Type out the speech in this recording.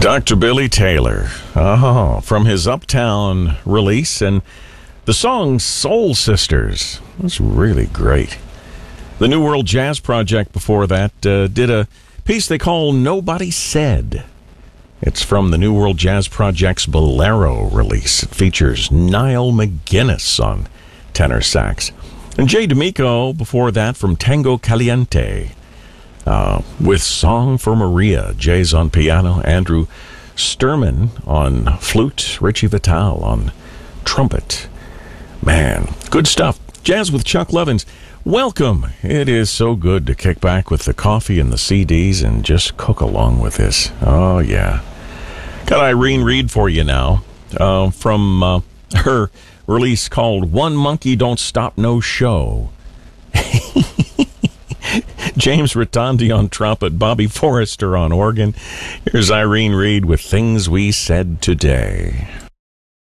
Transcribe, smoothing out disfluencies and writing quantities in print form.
Dr. Billy Taylor, from his Uptown release, and the song Soul Sisters. That's really great. The New World Jazz Project before that did a piece they call Nobody Said. It's from the New World Jazz Project's Bolero release. It features Niall McGuinness on tenor sax. And Jay D'Amico before that from Tango Caliente. With Song for Maria. Jay's on piano, Andrew Sturman on flute, Richie Vitale on trumpet. Man, good stuff. Jazz with Chuck Lovins. Welcome. It is so good to kick back with the coffee and the CDs and just cook along with this. Oh, yeah. Got Irene Reed for you now from her release called One Monkey Don't Stop No Show. James Rotondi on trumpet, Bobby Forrester on organ. Here's Irene Reed with Things We Said Today.